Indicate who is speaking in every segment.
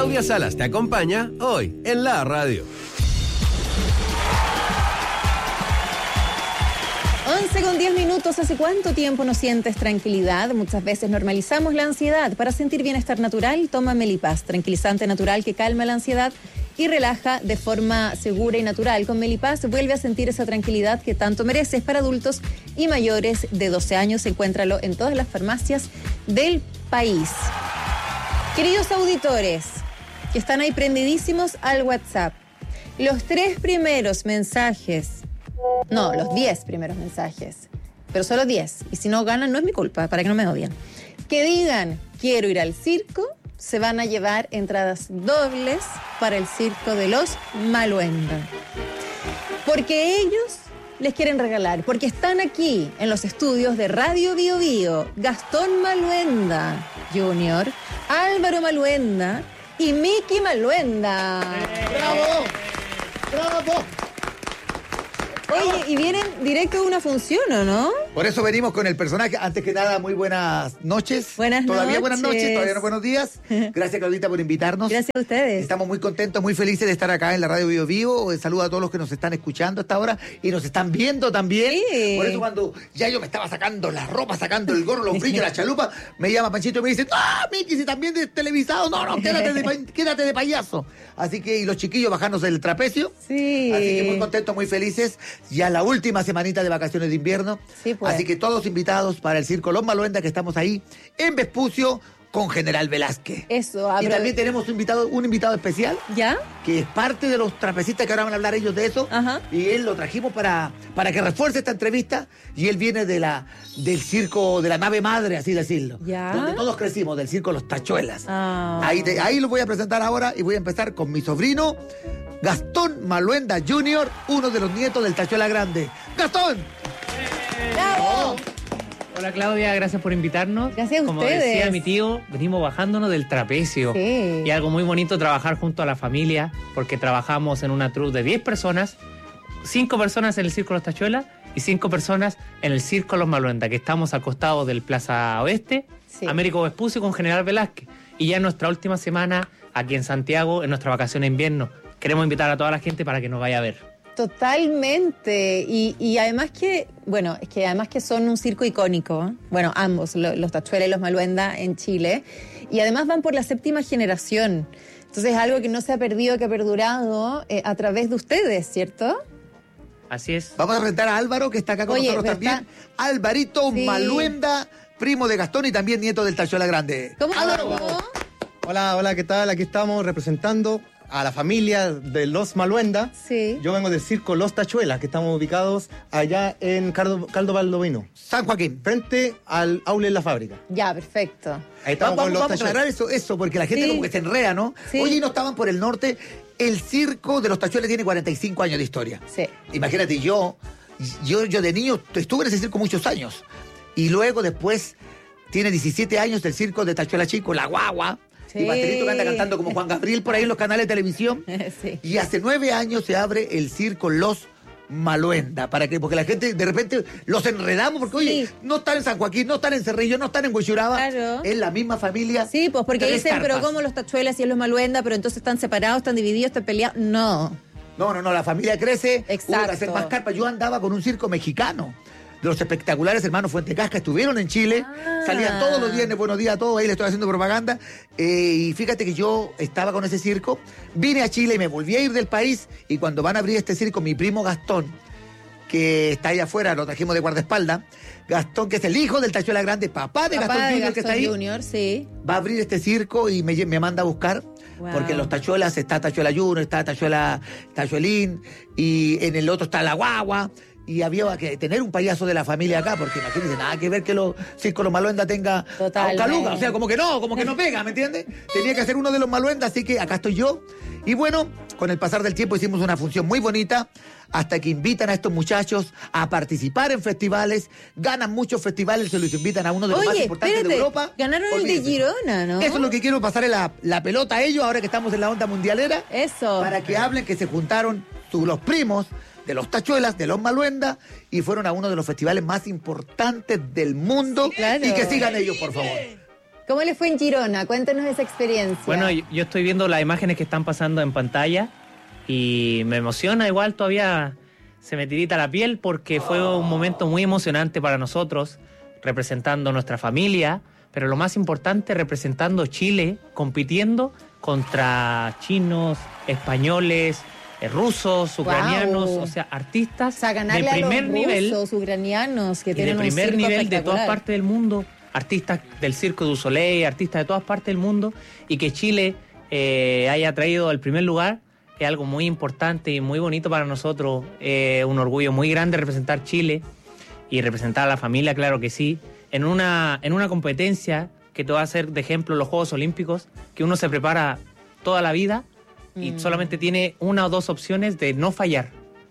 Speaker 1: Claudia Salas te acompaña hoy en la radio.
Speaker 2: 11:10. ¿Hace cuánto tiempo no sientes tranquilidad? Muchas veces normalizamos la ansiedad. Para sentir bienestar natural, toma Melipaz, tranquilizante natural que calma la ansiedad y relaja de forma segura y natural. Con Melipaz vuelve a sentir esa tranquilidad que tanto mereces. Para adultos y mayores de 12 años, encuéntralo en todas las farmacias del país. Queridos auditores, que están ahí prendidísimos al WhatsApp, los 3 primeros mensajes, no, los 10 primeros mensajes, pero solo 10, y si no ganan no es mi culpa, para que no me odien, que digan quiero ir al circo, se van a llevar entradas dobles para el circo de los Maluenda, porque ellos les quieren regalar, porque están aquí en los estudios de Radio Bio Bio, Gastón Maluenda Jr., Álvaro Maluenda y Miki Maluenda.
Speaker 3: ¡Bravo! ¡Bravo!
Speaker 2: Oye, y vienen directo de una función, ¿o no?
Speaker 3: Por eso venimos con el personaje. Antes que nada, muy buenas noches.
Speaker 2: Buenas
Speaker 3: Todavía
Speaker 2: noches.
Speaker 3: buenas noches, todavía no buenos días. Gracias, Claudita, por invitarnos.
Speaker 2: Gracias a ustedes.
Speaker 3: Estamos muy contentos, muy felices de estar acá en la Radio Bio Vivo. Saludo a todos los que nos están escuchando hasta ahora y nos están viendo también.
Speaker 2: Sí.
Speaker 3: Por eso cuando ya yo me estaba sacando la ropa, sacando el gorro, los brillos, la chalupa, me llama Panchito y me dice, ¡ah, Miki, si también de televisado! No, quédate de payaso. Así que, y los chiquillos bajándose del trapecio.
Speaker 2: Sí.
Speaker 3: Así que muy contentos, muy felices. Ya la última semanita de vacaciones de invierno.
Speaker 2: Sí, pues.
Speaker 3: Así que todos invitados para el Circo Los Maluenda, que estamos ahí en Vespucio con General Velázquez.
Speaker 2: Eso,
Speaker 3: Y también tenemos un invitado especial,
Speaker 2: ¿ya?
Speaker 3: que es parte de los trapecistas, que ahora van a hablar ellos de eso.
Speaker 2: Ajá.
Speaker 3: Y él lo trajimos para que refuerce esta entrevista. Y él viene del circo, de la nave madre, así decirlo.
Speaker 2: Ya.
Speaker 3: Donde todos crecimos, del circo Los Tachuelas.
Speaker 2: Ah.
Speaker 3: Ahí lo voy a presentar ahora y voy a empezar con mi sobrino, Gastón Maluenda Jr., uno de los nietos del Tachuela Grande. ¡Gastón!
Speaker 2: ¡Bravo!
Speaker 4: Hola Claudia, gracias por invitarnos.
Speaker 2: Gracias a
Speaker 4: Como
Speaker 2: ustedes.
Speaker 4: decía mi tío, venimos bajándonos del trapecio.
Speaker 2: Sí.
Speaker 4: Y algo muy bonito trabajar junto a la familia, porque trabajamos en una troupe de 10 personas, 5 personas en el Circo Los Tachuelas y 5 personas en el Circo Los Maluenda, que estamos al costado del Plaza Oeste,
Speaker 2: Sí.
Speaker 4: Américo Vespucio con General Velázquez. Y ya en nuestra última semana, aquí en Santiago, en nuestra vacación de invierno, queremos invitar a toda la gente para que nos vaya a ver.
Speaker 2: Totalmente. Y además que, bueno, es que además que son un circo icónico, ¿eh? Bueno, ambos, los Tachuelas y los Maluenda en Chile. Y además van por la 7ª generación. Entonces es algo que no se ha perdido, que ha perdurado a través de ustedes, ¿cierto?
Speaker 4: Así es.
Speaker 3: Vamos a rentar a Álvaro, que está acá con
Speaker 2: Oye,
Speaker 3: nosotros
Speaker 2: ¿verdad?
Speaker 3: también. Alvarito
Speaker 2: Sí.
Speaker 3: Maluenda, primo de Gastón y también nieto del Tachuela Grande.
Speaker 2: ¿Cómo?
Speaker 3: Álvaro.
Speaker 5: Hola, ¿qué tal? Aquí estamos representando a la familia de los Maluenda.
Speaker 2: Sí.
Speaker 5: Yo vengo del circo Los Tachuelas, que estamos ubicados allá en Caldo Baldovino,
Speaker 3: San Joaquín.
Speaker 5: frente al aula en la fábrica.
Speaker 2: Ya, perfecto.
Speaker 5: Ahí estamos con los
Speaker 3: Vamos a aclarar
Speaker 5: Tachuelas.
Speaker 3: eso, porque la gente
Speaker 2: Sí.
Speaker 3: como que se enrea, ¿no?
Speaker 2: Sí.
Speaker 3: Oye, no estaban por el norte. El circo de los Tachuelas tiene 45 años de historia.
Speaker 2: Sí.
Speaker 3: Imagínate, yo de niño estuve en ese circo muchos años. Y luego después tiene 17 años del circo de Tachuela Chico, La Guagua.
Speaker 2: Sí.
Speaker 3: Y Pastelito que anda cantando como Juan Gabriel por ahí en los canales de televisión.
Speaker 2: Sí.
Speaker 3: Y hace 9 años se abre el circo Los Maluenda, porque la gente de repente los enredamos, porque oye,
Speaker 2: Sí.
Speaker 3: no están en San Joaquín, no están en Cerrillo, no están en Huechuraba,
Speaker 2: Claro.
Speaker 3: es la misma familia.
Speaker 2: Sí, pues porque
Speaker 3: 3
Speaker 2: dicen, pero
Speaker 3: carpas.
Speaker 2: ¿cómo los Tachuelas y los Maluenda? Pero entonces están separados, están divididos, están peleados. No.
Speaker 3: No, la familia crece,
Speaker 2: Exacto.
Speaker 3: hubo que hacer más carpas. Yo andaba con un circo mexicano. De los espectaculares hermanos Fuente Casca estuvieron en Chile, salían todos los viernes, buenos días a todos, ahí le estoy haciendo propaganda. Y fíjate que yo estaba con ese circo, vine a Chile y me volví a ir del país. Y cuando van a abrir este circo, mi primo Gastón, que está allá afuera, lo trajimos de guardaespaldas, Gastón, que es el hijo del Tachuela Grande, papá de Gastón Junior, que está ahí,
Speaker 2: Junior, sí.
Speaker 3: va a abrir este circo y me manda a buscar.
Speaker 2: Wow.
Speaker 3: Porque en los Tachuelas está Tachuela Junior, está Tachuelín, y en el otro está La Guagua. Y había que tener un payaso de la familia acá, porque imagínense, nada que ver que los circos Los Maluenda tenga
Speaker 2: Totalmente.
Speaker 3: a Caluga. O sea, como que no pega, ¿me entiendes? Tenía que ser uno de los Maluenda, así que acá estoy yo. Y bueno, con el pasar del tiempo hicimos una función muy bonita, hasta que invitan a estos muchachos a participar en festivales, ganan muchos festivales, se los invitan a uno de los más
Speaker 2: Oye,
Speaker 3: importantes
Speaker 2: espérate,
Speaker 3: de Europa.
Speaker 2: ganaron el de
Speaker 3: Olvídense.
Speaker 2: Girona, ¿no?
Speaker 3: Eso es lo que quiero pasarle la pelota a ellos, ahora que estamos en la onda mundialera.
Speaker 2: Eso.
Speaker 3: Para que hablen que se juntaron los primos de los Tachuelas, de los Maluenda, y fueron a uno de los festivales más importantes del mundo.
Speaker 2: Sí, claro.
Speaker 3: Y que sigan ellos, por favor.
Speaker 2: ¿Cómo les fue en Girona? Cuéntanos esa experiencia.
Speaker 4: Bueno, yo estoy viendo las imágenes que están pasando en pantalla y me emociona igual, todavía se me tirita la piel porque fue un momento muy emocionante para nosotros, representando nuestra familia, pero lo más importante, representando Chile, compitiendo contra chinos, españoles, rusos, ucranianos, o sea, artistas de primer nivel,
Speaker 2: ucranianos que tienen
Speaker 4: de primer
Speaker 2: un circo
Speaker 4: nivel de todas
Speaker 2: espectacular.
Speaker 4: partes del mundo, artistas del Circo du Soleil, artistas de todas partes del mundo, y que Chile haya traído el primer lugar es algo muy importante y muy bonito para nosotros, un orgullo muy grande representar Chile y representar a la familia, claro que sí, en una competencia que te va a hacer de ejemplo los Juegos Olímpicos, que uno se prepara toda la vida y solamente tiene una o dos opciones de no fallar.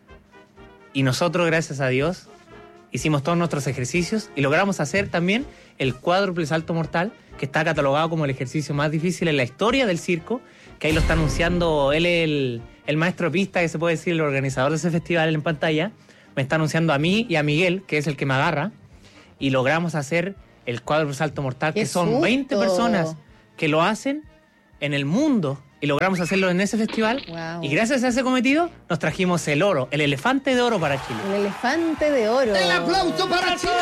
Speaker 4: Y nosotros, gracias a Dios, hicimos todos nuestros ejercicios y logramos hacer también el cuádruple salto mortal, que está catalogado como el ejercicio más difícil en la historia del circo, que ahí lo está anunciando él, el maestro de pista, que se puede decir, el organizador de ese festival en pantalla, me está anunciando a mí y a Miguel, que es el que me agarra, y logramos hacer el cuádruple salto mortal, que son 20 personas que lo hacen en el mundo, y logramos hacerlo en ese festival.
Speaker 2: Wow.
Speaker 4: Y gracias a ese cometido nos trajimos el oro, el elefante de oro para Chile.
Speaker 2: El elefante de oro.
Speaker 3: ¡El aplauso para Chile!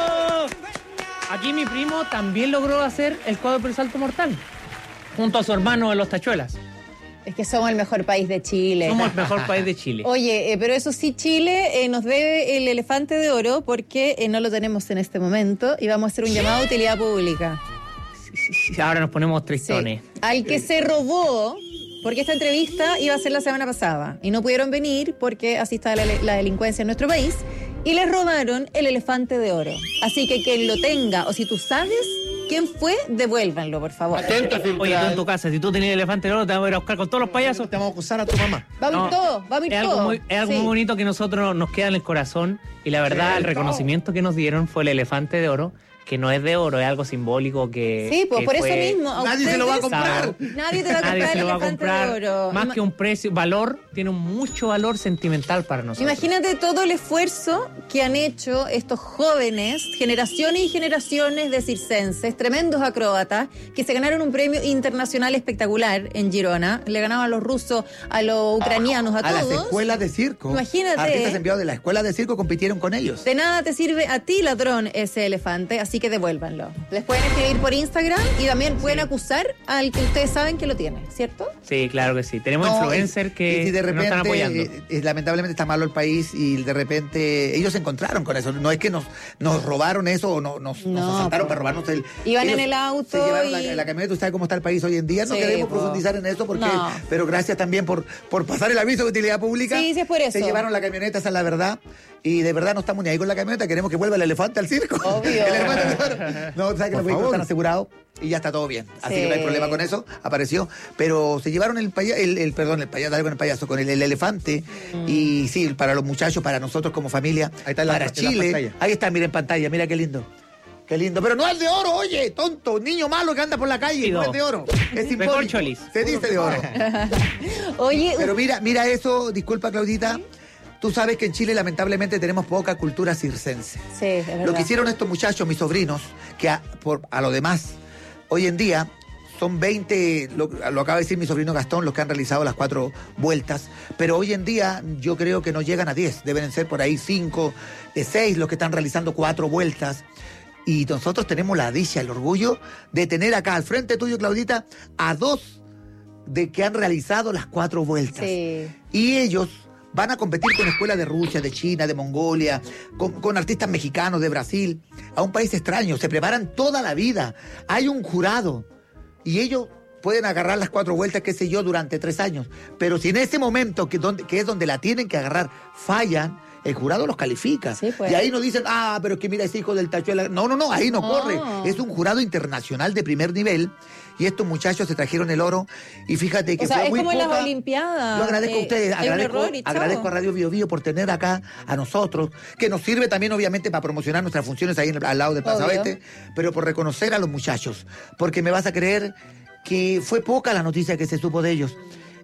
Speaker 4: Aquí mi primo también logró hacer el cuádruple salto mortal, junto a su hermano en los Tachuelas.
Speaker 2: Es que somos el mejor país de Chile.
Speaker 4: Somos el mejor país de Chile.
Speaker 2: Oye, pero eso sí, Chile nos debe el elefante de oro porque no lo tenemos en este momento y vamos a hacer un llamado a utilidad pública.
Speaker 4: Ahora nos ponemos tristones.
Speaker 2: Sí. Al que se robó, porque esta entrevista iba a ser la semana pasada y no pudieron venir porque así está la delincuencia en nuestro país y les robaron el elefante de oro. Así que quien lo tenga o si tú sabes quién fue, devuélvanlo, por favor.
Speaker 4: Oye, tú en tu casa, si tú tenías el elefante de oro, te vamos a ir a buscar con todos los payasos.
Speaker 5: Te vamos a acusar a tu mamá.
Speaker 2: Vamos todos, vamos a ir
Speaker 4: Es algo,
Speaker 2: todos.
Speaker 4: es algo muy bonito que nosotros nos queda en el corazón y la verdad, el reconocimiento que nos dieron fue el elefante de oro, que no es de oro, es algo simbólico que...
Speaker 2: Sí, pues
Speaker 4: que
Speaker 2: por eso
Speaker 4: fue
Speaker 2: mismo. a
Speaker 3: Nadie se lo va a comprar.
Speaker 2: Nadie te va a
Speaker 4: Nadie
Speaker 2: comprar
Speaker 4: se
Speaker 2: el
Speaker 4: lo va a
Speaker 2: elefante
Speaker 4: comprar.
Speaker 2: de oro.
Speaker 4: Más que un precio, valor, tiene mucho valor sentimental para nosotros.
Speaker 2: Imagínate todo el esfuerzo que han hecho estos jóvenes, generaciones y generaciones de circenses, tremendos acróbatas, que se ganaron un premio internacional espectacular en Girona. Le ganaban a los rusos, a los ucranianos, a
Speaker 3: A las
Speaker 2: todos.
Speaker 3: escuelas de circo.
Speaker 2: Imagínate.
Speaker 3: Artistas enviados de la escuela de circo compitieron con ellos.
Speaker 2: De nada te sirve a ti, ladrón, ese elefante, así que devuélvanlo. Les pueden escribir por Instagram y también pueden acusar al que ustedes saben que lo tiene, ¿cierto?
Speaker 4: Sí, claro que sí. Tenemos
Speaker 3: No,
Speaker 4: influencers que
Speaker 3: y si de
Speaker 4: nos están apoyando.
Speaker 3: repente, lamentablemente está malo el país y de repente ellos se encontraron con eso. No es que nos robaron eso o nos asaltaron para robarnos el...
Speaker 2: Iban
Speaker 3: ellos
Speaker 2: en el auto
Speaker 3: se llevaron
Speaker 2: y-
Speaker 3: la camioneta. ¿Usted sabe cómo está el país hoy en día? No
Speaker 2: Sí,
Speaker 3: queremos
Speaker 2: po.
Speaker 3: profundizar en eso, porque,
Speaker 2: No.
Speaker 3: pero gracias también por pasar el aviso de utilidad pública.
Speaker 2: Sí, sí, es por eso.
Speaker 3: Se llevaron la camioneta, esa es la verdad. Y de verdad no estamos ni ahí con la camioneta, queremos que vuelva el elefante al circo.
Speaker 2: Obvio.
Speaker 3: El elefante de oro. No, sabes que los vehículos están asegurados y ya está todo bien. Así
Speaker 2: Sí.
Speaker 3: que no hay problema con eso, apareció. Pero se llevaron el payaso, dale con el payaso, con el elefante. Y sí, para los muchachos, para nosotros como familia,
Speaker 5: Ahí está en la-
Speaker 3: para
Speaker 5: en la
Speaker 3: Chile.
Speaker 5: pantalla.
Speaker 3: Ahí está, mira en pantalla, mira qué lindo. Qué lindo. Pero no es de oro, oye, tonto, niño malo que anda por la calle, no es de oro. Es simbólico.
Speaker 4: Recorcholis.
Speaker 3: Se dice de oro.
Speaker 2: Oye,
Speaker 3: Pero mira eso, disculpa Claudita. Tú sabes que en Chile lamentablemente tenemos poca cultura circense.
Speaker 2: sí, es verdad.
Speaker 3: Lo que hicieron estos muchachos, mis sobrinos, que a lo demás, hoy en día son 20, lo acaba de decir mi sobrino Gastón, los que han realizado las 4 vueltas, pero hoy en día yo creo que no llegan a 10, deben ser por ahí 5, 6 los que están realizando 4 vueltas. Y nosotros tenemos la dicha, el orgullo de tener acá al frente tuyo, Claudita, a 2 de que han realizado las 4 vueltas.
Speaker 2: Sí.
Speaker 3: Y ellos van a competir con escuelas de Rusia, de China, de Mongolia, con artistas mexicanos, de Brasil, a un país extraño. Se preparan toda la vida. Hay un jurado y ellos pueden agarrar las 4 vueltas, qué sé yo, durante 3 años. Pero si en ese momento, que es donde la tienen que agarrar, fallan, el jurado los califica.
Speaker 2: Sí, pues.
Speaker 3: Y ahí no dicen, pero es que mira ese hijo del tachuela. No, ahí no corre. Es un jurado internacional de primer nivel. Y estos muchachos se trajeron el oro. Y fíjate que
Speaker 2: O sea,
Speaker 3: fue
Speaker 2: es
Speaker 3: muy
Speaker 2: como en las
Speaker 3: poca.
Speaker 2: Olimpiadas.
Speaker 3: Lo agradezco a ustedes,
Speaker 2: hay un error y chao.
Speaker 3: agradezco a Radio Bio Bio por tener acá a nosotros, que nos sirve también obviamente para promocionar nuestras funciones ahí al lado de Plaza
Speaker 2: Obvio.
Speaker 3: Oeste, pero por reconocer a los muchachos, porque me vas a creer que fue poca la noticia que se supo de ellos.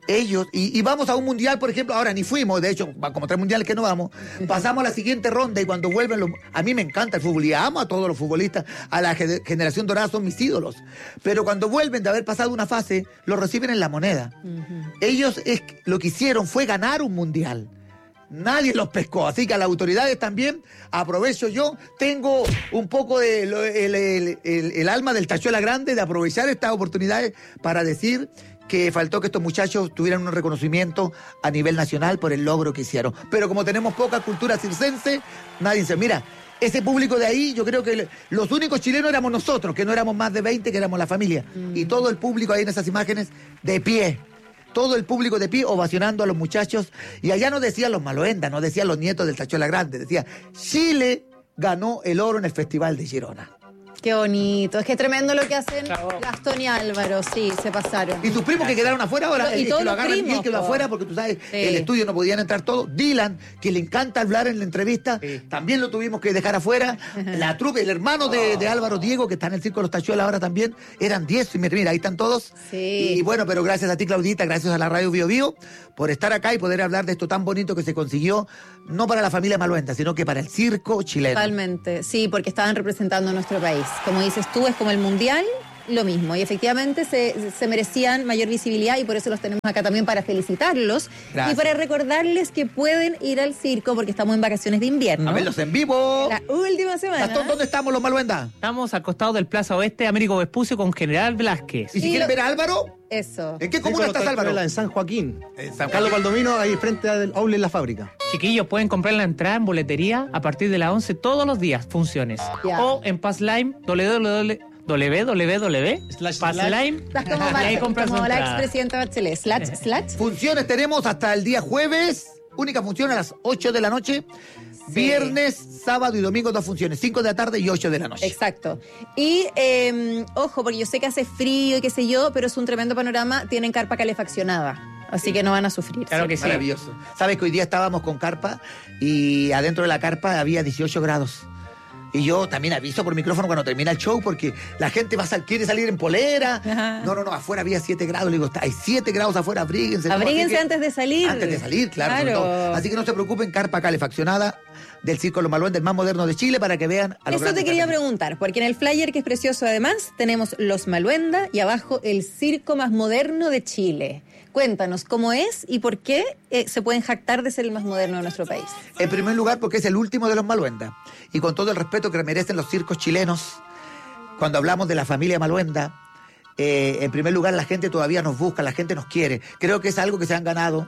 Speaker 3: ellos, y vamos a un mundial, por ejemplo, ahora ni fuimos, de hecho, como 3 mundiales que no vamos, pasamos a la siguiente ronda y cuando vuelven, a mí me encanta el fútbol y amo a todos los futbolistas, a la generación dorada son mis ídolos, pero cuando vuelven de haber pasado una fase, los reciben en La Moneda. Ellos lo que hicieron fue ganar un mundial. Nadie los pescó, así que a las autoridades también aprovecho yo, tengo un poco de el alma del Tachuela Grande de aprovechar estas oportunidades para decir que faltó que estos muchachos tuvieran un reconocimiento a nivel nacional por el logro que hicieron. Pero como tenemos poca cultura circense, nadie dice, mira, ese público de ahí, yo creo que los únicos chilenos éramos nosotros, que no éramos más de 20, que éramos la familia. Y todo el público ahí en esas imágenes de pie. Todo el público de pie ovacionando a los muchachos. Y allá no decían los Maloendas, no decían los nietos del Tachuela Grande. Decía, Chile ganó el oro en el Festival de Girona.
Speaker 2: Qué bonito. Es que tremendo lo que hacen Gastón y Álvaro. Sí, se pasaron.
Speaker 3: Y sus primos que quedaron afuera ahora,
Speaker 2: y
Speaker 3: que lo agarran bien, que lo afuera, porque tú sabes, el estudio no podían entrar todos. Dylan, que le encanta hablar en la entrevista, también lo tuvimos que dejar afuera. La trupe, el hermano de Álvaro, Diego, que está en el Circo de los Tachuelas ahora también, eran 10. Y mira, ahí están todos.
Speaker 2: Sí.
Speaker 3: Y bueno, pero gracias a ti, Claudita, gracias a la Radio Bio Bio, por estar acá y poder hablar de esto tan bonito que se consiguió, no para la familia Maluenda, sino que para el circo chileno.
Speaker 2: Totalmente, sí, porque estaban representando a nuestro país. Como dices tú, es como el mundial, lo mismo. Y efectivamente se merecían mayor visibilidad y por eso los tenemos acá también para felicitarlos. Gracias. Y para recordarles que pueden ir al circo porque estamos en vacaciones de invierno.
Speaker 3: A verlos en vivo.
Speaker 2: La última semana.
Speaker 3: Gastón, ¿dónde estamos los Maluenda?
Speaker 4: Estamos al costado del Plaza Oeste, Américo Vespucio con General Velázquez.
Speaker 3: ¿Y si quieren ver a Álvaro?
Speaker 2: Eso.
Speaker 3: ¿En qué comuna estás, Álvaro?
Speaker 5: En San Joaquín.
Speaker 3: En San
Speaker 5: Carlos Valdomino, ahí frente al outlet La Fábrica.
Speaker 4: Chiquillos, pueden comprar la entrada en boletería a partir de las 11 todos los días, funciones.
Speaker 2: Ya.
Speaker 4: O en Passlime, www.passlime.
Speaker 2: Como,
Speaker 4: y ahí compras
Speaker 2: como
Speaker 4: su
Speaker 2: la
Speaker 4: entrada.
Speaker 2: expresidenta Bachelet. //
Speaker 3: Funciones tenemos hasta el día jueves, única función a las 8 de la noche. Sí. Viernes, sábado y domingo 2 funciones, 5 de la tarde y 8 de la noche.
Speaker 2: Exacto. Y ojo, porque yo sé que hace frío y qué sé yo, pero es un tremendo panorama, tienen carpa calefaccionada. Así que no van a sufrir.
Speaker 4: Claro que sí.
Speaker 3: Maravilloso. Sabes que hoy día estábamos con carpa y adentro de la carpa había 18 grados. Y yo también aviso por micrófono cuando termina el show porque la gente quiere salir en polera.
Speaker 2: Ajá.
Speaker 3: No, afuera había 7 grados. Le digo, hay 7 grados afuera, abríguense.
Speaker 2: Abríguense antes de salir.
Speaker 3: Antes de salir, claro. Así que no se preocupen, carpa calefaccionada del Circo Los Maluendas, el más moderno de Chile, para que vean a los
Speaker 2: Eso te quería preguntar, porque en el flyer, que es precioso además, tenemos Los Maluenda y abajo el circo más moderno de Chile. Cuéntanos cómo es y por qué se pueden jactar de ser el más moderno de nuestro país.
Speaker 3: En primer lugar, porque es el último de los Maluenda. Y con todo el respeto que merecen los circos chilenos, cuando hablamos de la familia Maluenda, en primer lugar la gente todavía nos busca, la gente nos quiere. Creo que es algo que se han ganado.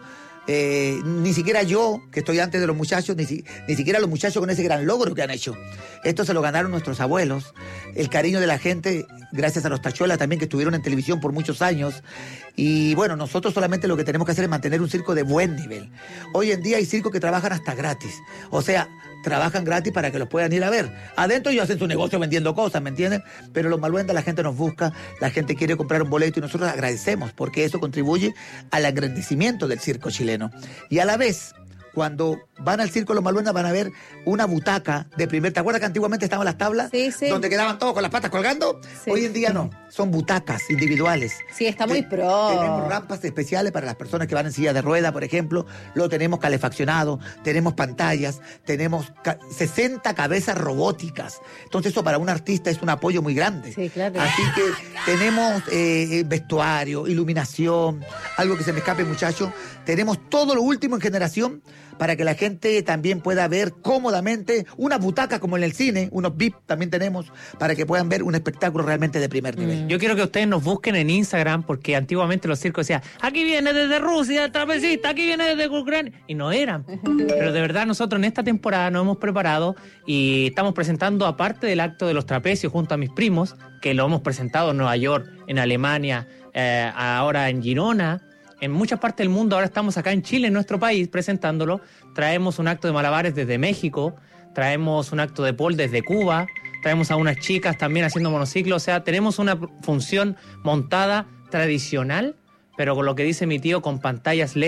Speaker 3: Ni siquiera yo, que estoy antes de los muchachos, ni siquiera los muchachos con ese gran logro que han hecho. Esto se lo ganaron nuestros abuelos, el cariño de la gente, gracias a los Tachuelas también, que estuvieron en televisión por muchos años. Y bueno, nosotros solamente lo que tenemos que hacer es mantener un circo de buen nivel. Hoy en día hay circos que trabajan hasta gratis, o sea, trabajan gratis para que los puedan ir a ver. Adentro ellos hacen su negocio vendiendo cosas, ¿me entienden? Pero los Maluendas, la gente nos busca, la gente quiere comprar un boleto y nosotros agradecemos porque eso contribuye al engrandecimiento del circo chileno. Y a la vez, cuando van al circo Los Maluendas van a ver una butaca de primer... ¿Te acuerdas que antiguamente estaban las tablas?
Speaker 2: Sí, sí.
Speaker 3: Donde quedaban todos con las patas colgando. Sí. Hoy en día no, son butacas individuales.
Speaker 2: Sí, está muy pro.
Speaker 3: Tenemos rampas especiales para las personas que van en silla de rueda, por ejemplo. Lo tenemos calefaccionado, tenemos pantallas, tenemos 60 cabezas robóticas. Entonces eso para un artista es un apoyo muy grande.
Speaker 2: Sí, claro.
Speaker 3: Así que tenemos vestuario, iluminación, algo que se me escape, muchachos. Tenemos todo lo último en generación para que la gente también pueda ver cómodamente una butaca como en el cine, unos VIP también tenemos, para que puedan ver un espectáculo realmente de primer nivel.
Speaker 4: Yo quiero que ustedes nos busquen en Instagram, porque antiguamente los circos decían, aquí viene desde Rusia el trapecista, aquí viene desde Ucrania, y no eran. Pero de verdad nosotros en esta temporada nos hemos preparado y estamos presentando, aparte del acto de los trapecios junto a mis primos, que lo hemos presentado en Nueva York, en Alemania, ahora en Girona, en muchas partes del mundo. Ahora estamos acá en Chile, en nuestro país, presentándolo. Traemos un acto de malabares desde México, traemos un acto de pole desde Cuba, traemos a unas chicas también haciendo monociclo. O sea, tenemos una función montada tradicional, pero con lo que dice mi tío, con pantallas LED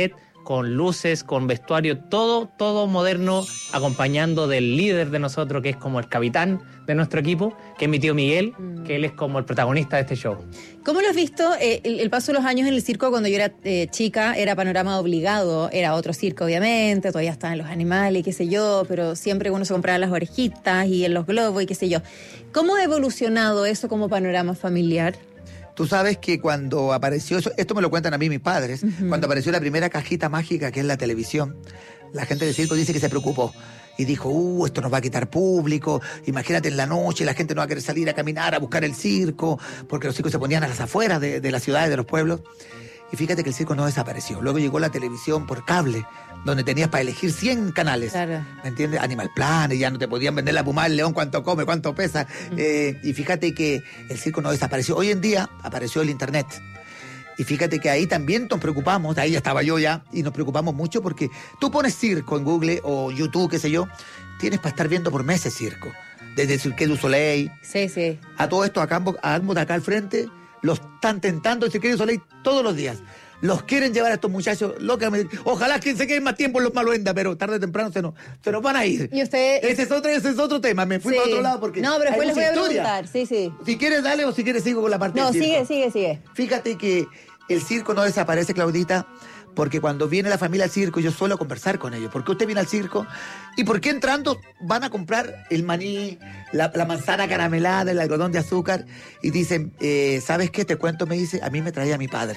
Speaker 4: con luces, con vestuario, todo moderno, acompañando del líder de nosotros, que es como el capitán de nuestro equipo, que es mi tío Miguel, que él es como el protagonista de este show.
Speaker 2: ¿Cómo lo has visto? El paso de los años en el circo, cuando yo era chica, era panorama obligado, era otro circo obviamente, todavía estaban los animales y qué sé yo, pero siempre uno se compraba las orejitas y en los globos y qué sé yo. ¿Cómo ha evolucionado eso como panorama familiar?
Speaker 3: Tú sabes que cuando apareció eso, esto me lo cuentan a mí mis padres, cuando apareció la primera cajita mágica que es la televisión, la gente del circo dice que se preocupó y dijo, esto nos va a quitar público, imagínate en la noche, la gente no va a querer salir a caminar, a buscar el circo, porque los circos se ponían a las afueras de las ciudades, de los pueblos. Y fíjate que el circo no desapareció. Luego llegó la televisión por cable, donde tenías para elegir 100 canales.
Speaker 2: Claro.
Speaker 3: ¿Me entiendes? Animal Planet, ya no te podían vender la puma del león, cuánto come, cuánto pesa. Y fíjate que el circo no desapareció. Hoy en día apareció el internet. Y fíjate que ahí también nos preocupamos, ahí estaba yo ya, y nos preocupamos mucho porque tú pones circo en Google o YouTube, qué sé yo, tienes para estar viendo por meses circo. Desde Cirque du Soleil.
Speaker 2: Sí.
Speaker 3: A todo esto, acá al frente, los están tentando el Cirque du Soleil todos los días. Los quieren llevar a estos muchachos locamente. Ojalá que se queden más tiempo en los Maluenda, pero tarde o temprano se nos van a ir.
Speaker 2: ¿Y usted?
Speaker 3: Ese es otro tema. Me fui para otro lado porque.
Speaker 2: No, pero después les voy a
Speaker 3: historia.
Speaker 2: preguntar. Sí.
Speaker 3: Si quieres, dale, o si quieres, sigo con la parte
Speaker 2: No,
Speaker 3: del circo.
Speaker 2: sigue.
Speaker 3: Fíjate que el circo no desaparece, Claudita, porque cuando viene la familia al circo, yo suelo conversar con ellos. ¿Por qué usted viene al circo? ¿Y por qué entrando van a comprar el maní, la manzana caramelada, el algodón de azúcar? Y dicen, ¿sabes qué? Te cuento, me dice, a mí me traía mi padre.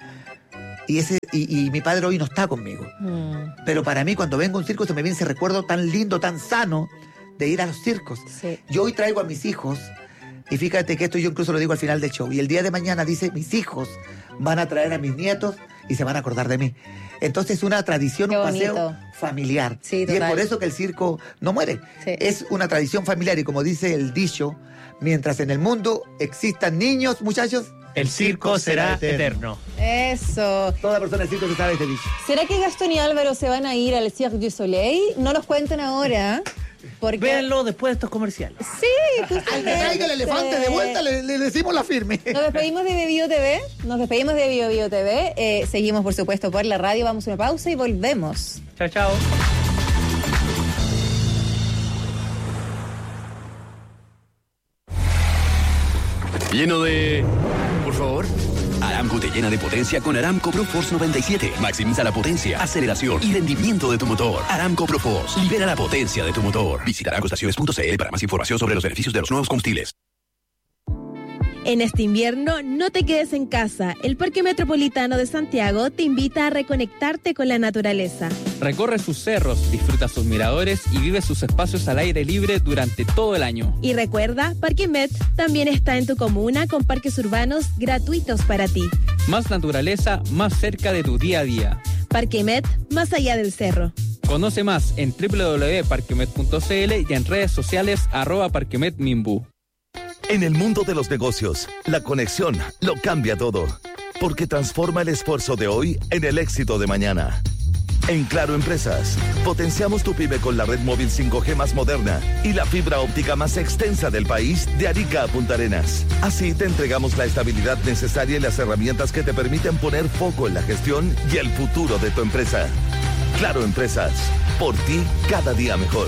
Speaker 3: Y mi padre hoy no está conmigo. Pero para mí, cuando vengo a un circo, se me viene ese recuerdo tan lindo, tan sano de ir a los circos.
Speaker 2: Sí.
Speaker 3: Yo hoy traigo a mis hijos, y fíjate que esto yo incluso lo digo al final del show, y el día de mañana dice, mis hijos van a traer a mis nietos y se van a acordar de mí. Entonces es una tradición,
Speaker 2: Qué
Speaker 3: un
Speaker 2: bonito.
Speaker 3: paseo familiar.
Speaker 2: Sí,
Speaker 3: y es
Speaker 2: total.
Speaker 3: por eso que el circo no muere.
Speaker 2: Sí.
Speaker 3: Es una tradición familiar, y como dice el dicho, mientras en el mundo existan niños, muchachos,
Speaker 4: El circo será eterno.
Speaker 2: Eso.
Speaker 3: toda persona del circo se sabe este dicho.
Speaker 2: ¿Será que Gastón y Álvaro se van a ir al Cirque du Soleil? No nos cuenten ahora. Porque...
Speaker 4: Véanlo después de estos comerciales.
Speaker 2: Sí,
Speaker 3: Al que
Speaker 2: justamente.
Speaker 3: traiga el elefante de vuelta le decimos la firme.
Speaker 2: Nos despedimos de Bio TV. Bio TV. Seguimos, por supuesto, por la radio. Vamos a una pausa y volvemos.
Speaker 4: Chao.
Speaker 6: Lleno de... Por favor. Aramco te llena de potencia con Aramco ProForce 97. Maximiza la potencia, aceleración y rendimiento de tu motor. Aramco ProForce. Libera la potencia de tu motor. Visita aramcoestaciones.cl para más información sobre los beneficios de los nuevos combustibles.
Speaker 7: En este invierno, no te quedes en casa. El Parque Metropolitano de Santiago te invita a reconectarte con la naturaleza.
Speaker 8: Recorre sus cerros, disfruta sus miradores y vive sus espacios al aire libre durante todo el año.
Speaker 7: Y recuerda, Parque Met también está en tu comuna con parques urbanos gratuitos para ti.
Speaker 8: Más naturaleza, más cerca de tu día a día.
Speaker 7: Parque Met, más allá del cerro.
Speaker 8: Conoce más en www.parquemet.cl y en redes sociales @parquemetminbu.
Speaker 9: En el mundo de los negocios, la conexión lo cambia todo, porque transforma el esfuerzo de hoy en el éxito de mañana. En Claro Empresas, potenciamos tu pyme con la red móvil 5G más moderna y la fibra óptica más extensa del país de Arica a Punta Arenas. Así te entregamos la estabilidad necesaria y las herramientas que te permiten poner foco en la gestión y el futuro de tu empresa. Claro Empresas, por ti cada día mejor.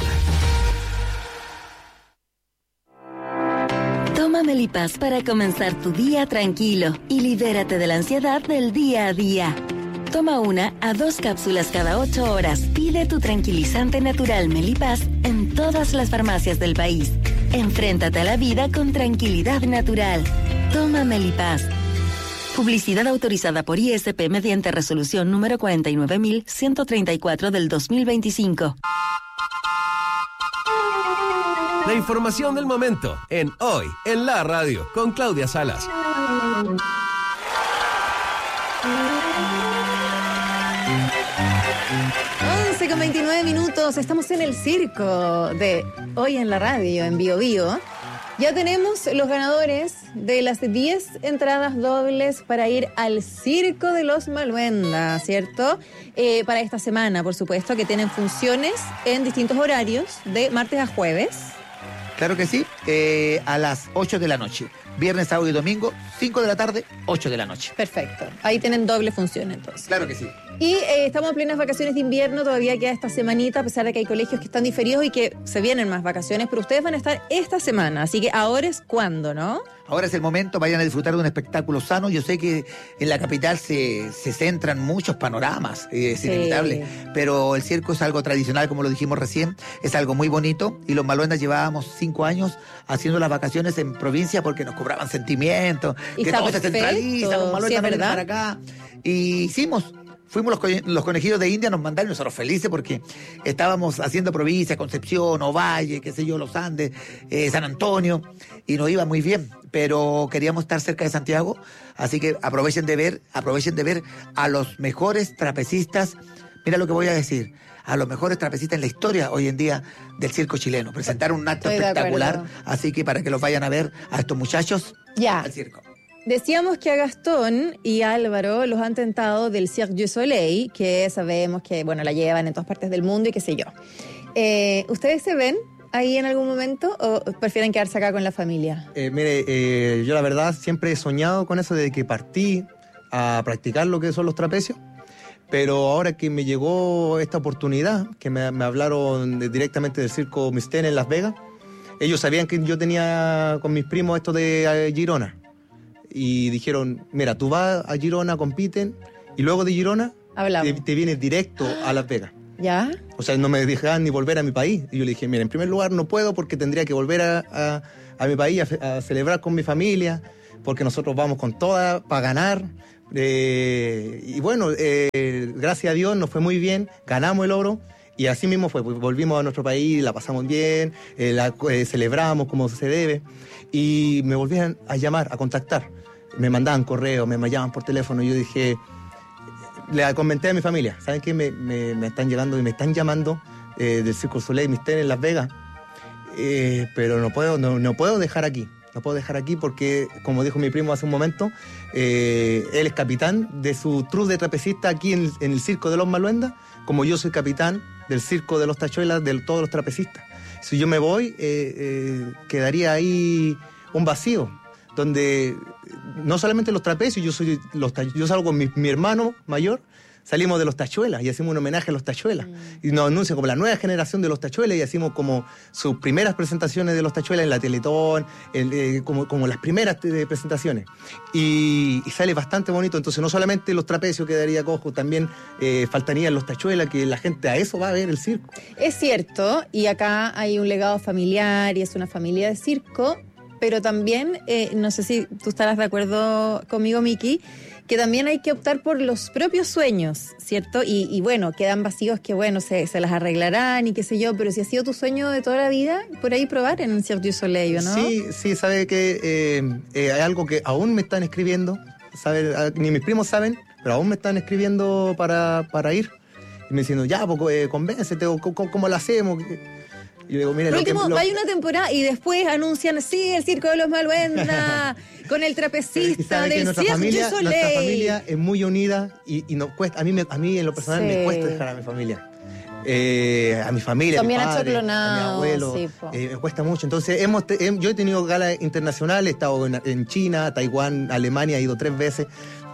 Speaker 10: Toma Melipaz para comenzar tu día tranquilo y libérate de la ansiedad del día a día. Toma 1 a 2 cápsulas cada 8 horas. Pide tu tranquilizante natural Melipaz en todas las farmacias del país. Enfréntate a la vida con tranquilidad natural. Toma Melipaz. Publicidad autorizada por ISP mediante resolución número 49.134 del 2025.
Speaker 1: La información del momento en Hoy en la Radio con Claudia Salas.
Speaker 2: 11:29. Estamos en el circo de Hoy en la Radio, en Bio Bio. Ya tenemos los ganadores de las 10 entradas dobles para ir al Circo de los Maluenda, ¿cierto? Para esta semana, por supuesto, que tienen funciones en distintos horarios, de martes a jueves.
Speaker 3: Claro que sí, a las 8 de la noche. Viernes, sábado y domingo, 5 de la tarde, 8 de la noche.
Speaker 2: Perfecto. Ahí tienen doble función entonces.
Speaker 3: Claro que sí.
Speaker 2: Y estamos en plenas vacaciones de invierno, todavía queda esta semanita, a pesar de que hay colegios que están diferidos y que se vienen más vacaciones, pero ustedes van a estar esta semana, así que ahora es cuando, ¿no?
Speaker 3: Ahora es el momento, vayan a disfrutar de un espectáculo sano. Yo sé que en la capital se centran muchos panoramas, es inevitable, pero el circo es algo tradicional, como lo dijimos recién, es algo muy bonito, y los Maluendas llevábamos 5 años haciendo las vacaciones en provincia porque nos cobraban sentimientos,
Speaker 2: y
Speaker 3: que todo se centraliza, los Maluendas
Speaker 2: sí,
Speaker 3: vienen para acá, y hicimos. Fuimos los conejillos de India, nos mandaron nosotros felices porque estábamos haciendo provincia, Concepción, Ovalle, qué sé yo, Los Andes, San Antonio, y nos iba muy bien, pero queríamos estar cerca de Santiago, así que aprovechen de ver a los mejores trapecistas. Mira lo que voy a decir, a los mejores trapecistas en la historia hoy en día del circo chileno. Presentaron un acto espectacular, así que para que los vayan a ver a estos muchachos al circo.
Speaker 2: Decíamos que a Gastón y Álvaro los han tentado del Cirque du Soleil, que sabemos que, bueno, la llevan en todas partes del mundo y qué sé yo. ¿Ustedes se ven ahí en algún momento o prefieren quedarse acá con la familia?
Speaker 5: Mire, yo la verdad siempre he soñado con eso desde que partí a practicar lo que son los trapecios, pero ahora que me llegó esta oportunidad, que me hablaron directamente del circo Mistén en Las Vegas, ellos sabían que yo tenía con mis primos esto de Girona. Y dijeron, mira, tú vas a Girona, compiten, y luego de Girona te vienes directo a Las Vegas.
Speaker 2: ¿Ya?
Speaker 5: O sea, no me dejaban ni volver a mi país. Y yo le dije, mira, en primer lugar no puedo porque tendría que volver a mi país a celebrar con mi familia, porque nosotros vamos con toda para ganar. Y bueno, gracias a Dios nos fue muy bien, ganamos el oro. Y así mismo fue, pues volvimos a nuestro país, la pasamos bien, celebramos como se debe. Y me volvían a llamar, a contactar. Me mandaban correos, me llamaban por teléfono. Y yo dije, le comenté a mi familia, ¿saben qué? Me están llegando y me están llamando del Circo du Soleil Mystère en Las Vegas. Pero no puedo dejar aquí. No puedo dejar aquí porque, como dijo mi primo hace un momento, él es capitán de su troupe de trapecistas aquí en el Circo de los Maluendas, como yo soy capitán del Circo de los Tachuelas, de todos los trapecistas. Si yo me voy, quedaría ahí un vacío, donde no solamente los trapecios, yo salgo con mi hermano mayor, salimos de los Tachuelas y hacemos un homenaje a los Tachuelas. Y nos anuncia como la nueva generación de los Tachuelas y hacemos como sus primeras presentaciones de los Tachuelas en la Teletón, como las primeras presentaciones. Y sale bastante bonito. Entonces no solamente los trapecios quedaría cojo, también faltarían los Tachuelas, que la gente a eso va a ver el circo.
Speaker 2: Es cierto, y acá hay un legado familiar y es una familia de circo, pero también, no sé si tú estarás de acuerdo conmigo, Miki, que también hay que optar por los propios sueños, ¿cierto? Y bueno, quedan vacíos que, bueno, se las arreglarán y qué sé yo, pero si ha sido tu sueño de toda la vida, por ahí probar en el Cirque du Soleil, ¿no?
Speaker 5: Sí, sabe que hay algo que aún me están escribiendo, ni mis primos saben, pero aún me están escribiendo para ir. Y me diciendo, ya, pues, convéncete, ¿cómo lo hacemos? Y digo, mira,
Speaker 2: por último, hay una temporada y después anuncian, sí, el Circo de los Maluendas, con el trapecista del Cirque du Soleil.
Speaker 5: Nuestra familia es muy unida y nos cuesta, a mí en lo personal me cuesta dejar a mi familia. A mi familia,
Speaker 2: también
Speaker 5: a mi padre,
Speaker 2: a mi
Speaker 5: abuelo, me cuesta mucho. Entonces, yo he tenido galas internacionales, he estado en China, Taiwán, Alemania, he ido 3 veces,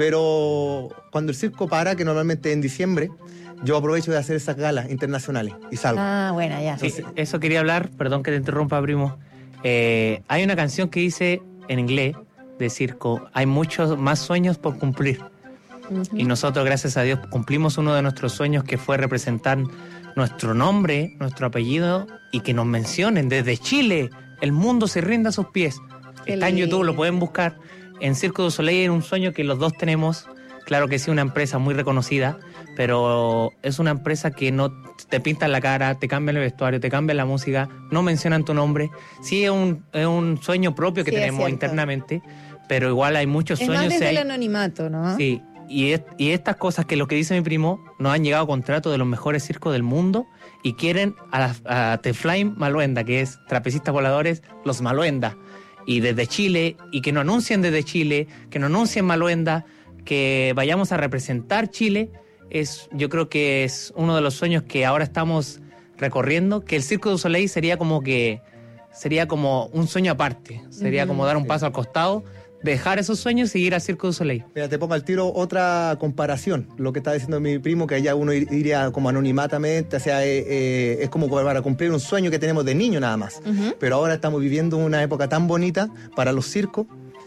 Speaker 5: pero cuando el circo para, que normalmente es en diciembre, yo aprovecho de hacer esas galas internacionales y salgo.
Speaker 2: Ah, bueno, ya.
Speaker 4: Sí, eso quería hablar, perdón que te interrumpa, primo. Hay una canción que dice en inglés de circo, hay muchos más sueños por cumplir. Uh-huh. Y nosotros, gracias a Dios, cumplimos uno de nuestros sueños, que fue representar nuestro nombre, nuestro apellido, y que nos mencionen desde Chile. El mundo se rinde a sus pies. Está en YouTube, lo pueden buscar. En Cirque du Soleil es un sueño que los dos tenemos. Claro que sí, una empresa muy reconocida, pero es una empresa que no te pintan la cara, te cambian el vestuario, te cambian la música, no mencionan tu nombre. Sí, es un sueño propio que tenemos internamente, pero igual hay muchos sueños.
Speaker 2: Es más desde el anonimato, ¿no?
Speaker 4: Sí, y estas cosas, que lo que dice mi primo, nos han llegado contratos de los mejores circos del mundo y quieren a The Flying Maluenda, que es trapecistas voladores, los Maluenda. Y desde Chile, y que nos anuncien desde Chile, que nos anuncien Maluenda, que vayamos a representar Chile. Yo creo que es uno de los sueños que ahora estamos recorriendo, que el Cirque du Soleil sería como que sería como un sueño aparte. Sería como dar un paso al costado, dejar esos sueños y seguir al Cirque du Soleil.
Speaker 5: Mira, te pongo al tiro otra comparación. Lo que está diciendo mi primo, que allá uno iría como anonimatamente, o sea, es como para cumplir un sueño que tenemos de niño nada más. Pero ahora estamos viviendo una época tan bonita para los circos.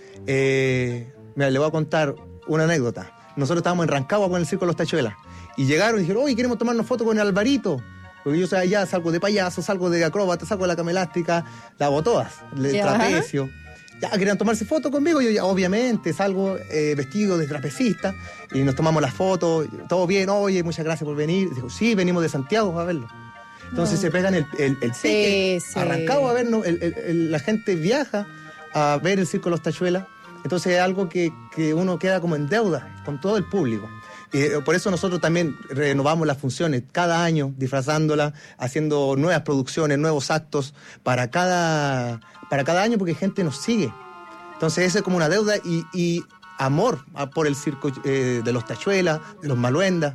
Speaker 5: Mira, le voy a contar una anécdota. Nosotros estábamos en Rancagua con el Circo Los Tachuelas. Y llegaron y dijeron, oye, queremos tomarnos fotos con el Alvarito. Porque yo ya salgo de payaso, salgo de acróbata, salgo de la cama elástica, la hago todas, el trapecio. Ya querían tomarse fotos conmigo, yo ya obviamente salgo vestido de trapecista y nos tomamos las fotos, todo bien, oye, muchas gracias por venir. Digo, sí, venimos de Santiago a verlo. Entonces se pegan el ticket, arrancado a vernos, la gente viaja a ver el Circo Los Tachuelas, entonces es algo que uno queda como en deuda con todo el público. Por eso nosotros también renovamos las funciones cada año, disfrazándolas, haciendo nuevas producciones, nuevos actos para cada año, porque gente nos sigue. Entonces eso es como una deuda y amor por el circo de los Tachuelas, de los Maluendas,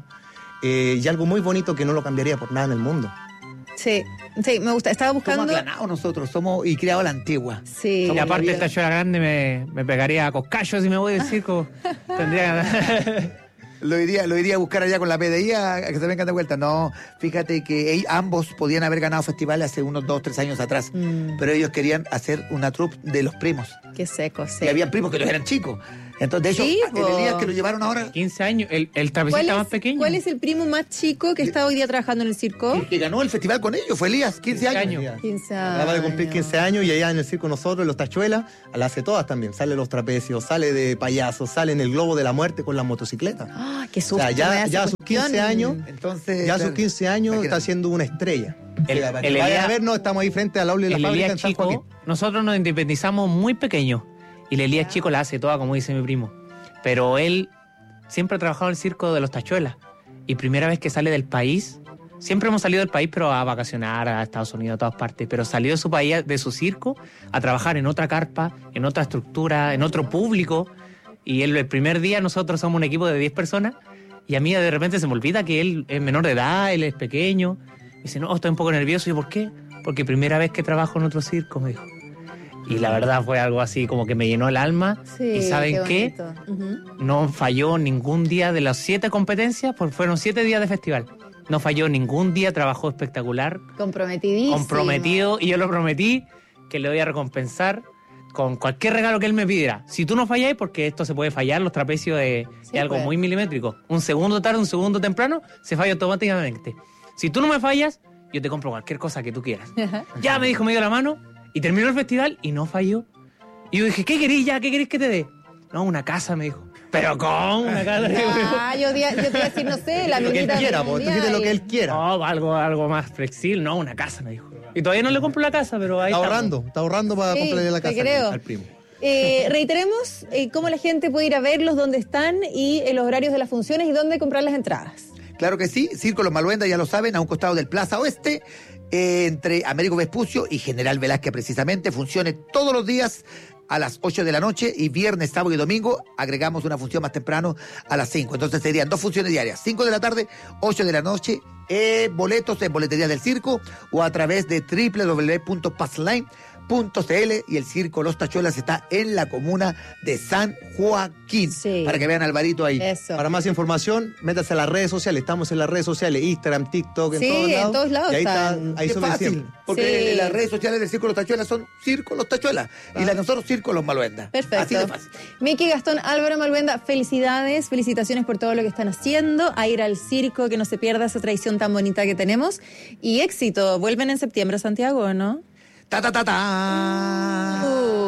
Speaker 5: y algo muy bonito que no lo cambiaría por nada en el mundo.
Speaker 2: Sí, me gusta. Estaba buscando...
Speaker 3: Somos aclanados nosotros, somos y criados a la antigua.
Speaker 2: Sí.
Speaker 4: Y aparte el Tachuela grande me pegaría a coscallos si me voy del circo. Tendría...
Speaker 3: Lo iría a buscar allá con la PDI a que se vengan de vuelta. No, fíjate que ambos podían haber ganado festivales hace unos 2-3 años atrás, pero ellos querían hacer una troupe de los primos.
Speaker 2: Qué seco, sí.
Speaker 3: Y habían primos que los eran chicos. Entonces, de hecho, el Elías que lo llevaron ahora...
Speaker 4: 15 años, el trapecista más pequeño.
Speaker 2: ¿Cuál es el primo más chico que está hoy día trabajando en el circo?
Speaker 3: El que ganó el festival con ellos, fue Elías, 15 años.
Speaker 2: 15 años.
Speaker 5: Acaba de cumplir 15 años y allá en el circo nosotros, en los Tachuelas, la hace todas también. Sale los trapecios, sale de payaso, sale en el globo de la muerte con la motocicleta.
Speaker 2: ¡Ah, qué susto!
Speaker 5: O sea, ya a sus 15 años,
Speaker 3: entonces,
Speaker 5: ya a sus 15 años está siendo una estrella.
Speaker 4: El
Speaker 5: Vayan a vernos, estamos ahí frente al aula de la fábrica en San Joaquín.
Speaker 4: Nosotros nos independizamos muy pequeños y el Elías chico la hace toda, como dice mi primo. Pero él siempre ha trabajado en el circo de los Tachuelas. Y primera vez que sale del país, siempre hemos salido del país, pero a vacacionar a Estados Unidos, a todas partes. Pero salió de su país, de su circo, a trabajar en otra carpa, en otra estructura, en otro público. Y él, el primer día nosotros somos un equipo de 10 personas. Y a mí de repente se me olvida que él es menor de edad, él es pequeño. Y dice, no, estoy un poco nervioso. ¿Y por qué? Porque primera vez que trabajo en otro circo, me dijo. Y la verdad fue algo así como que me llenó el alma.
Speaker 2: Sí,
Speaker 4: y ¿saben qué? No falló ningún día de las 7 competencias, porque fueron 7 días de festival. No falló ningún día, trabajó espectacular.
Speaker 2: Comprometidísimo.
Speaker 4: Comprometido, y yo lo prometí que le voy a recompensar con cualquier regalo que él me pidiera. Si tú no falláis, porque esto se puede fallar, los trapecios es algo muy milimétrico. Un segundo tarde, un segundo temprano, se falla automáticamente. Si tú no me fallas, yo te compro cualquier cosa que tú quieras. Ya me dijo, me dio la mano. Y terminó el festival y no falló. Y yo dije, ¿qué querés ya? ¿Qué querés que te dé? No, una casa, me dijo. ¿Pero cómo? Una casa.
Speaker 2: Yo te iba a decir, no sé, la
Speaker 5: lo que él quiera, tú dices lo que él quiera.
Speaker 4: No, algo más flexible. No, una casa, me dijo. Y todavía no le compro la casa, pero ahí
Speaker 5: está ahorrando para comprarle la casa al primo.
Speaker 2: Reiteremos cómo la gente puede ir a verlos, dónde están y los horarios de las funciones y dónde comprar las entradas.
Speaker 3: Claro que sí, Circo Los Maluendas, ya lo saben, a un costado del Plaza Oeste, entre Américo Vespucio y General Velázquez precisamente, funciones todos los días a las 8 de la noche y viernes, sábado y domingo agregamos una función más temprano a las 5. Entonces serían 2 funciones diarias, 5 de la tarde, 8 de la noche, boletos en boleterías del circo o a través de www.passline.cl y el Circo Los Tachuelas está en la comuna de San Joaquín.
Speaker 2: Sí.
Speaker 3: Para que vean a Alvarito ahí.
Speaker 2: Eso.
Speaker 5: Para más información, métase a las redes sociales. Estamos en las redes sociales, Instagram, TikTok,
Speaker 2: en todos lados.
Speaker 5: Y ahí
Speaker 2: están.
Speaker 5: Ahí
Speaker 3: es fácil, porque las redes sociales del Circo Los Tachuelas son Circo Los Tachuelas y las de nosotros Circo Los Maluendas.
Speaker 2: Perfecto.
Speaker 3: Así de fácil.
Speaker 2: Miki, Gastón, Álvaro Maluenda, felicidades, felicitaciones por todo lo que están haciendo, a ir al circo, que no se pierda esa tradición tan bonita que tenemos y éxito. Vuelven en septiembre a Santiago, ¿no?
Speaker 3: ¡Ta, ta, ta, ta!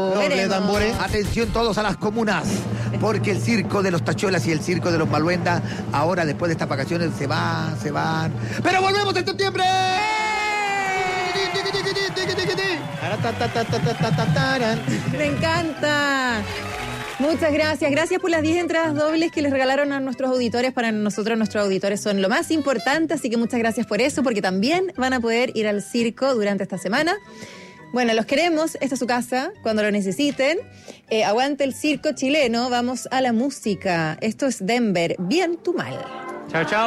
Speaker 3: Atención todos a las comunas, porque el Circo de los Tachuelas y el Circo de los Maluendas, ahora después de estas vacaciones se van. ¡Pero volvemos en septiembre!
Speaker 2: Me encanta. Muchas gracias. Gracias por las 10 entradas dobles que les regalaron a nuestros auditores. Para nosotros, nuestros auditores son lo más importante, así que muchas gracias por eso, porque también van a poder ir al circo durante esta semana. Bueno, los queremos. Esta es su casa cuando lo necesiten. Aguante el circo chileno. Vamos a la música. Esto es Denver. Bien tu mal.
Speaker 4: Chao, chao.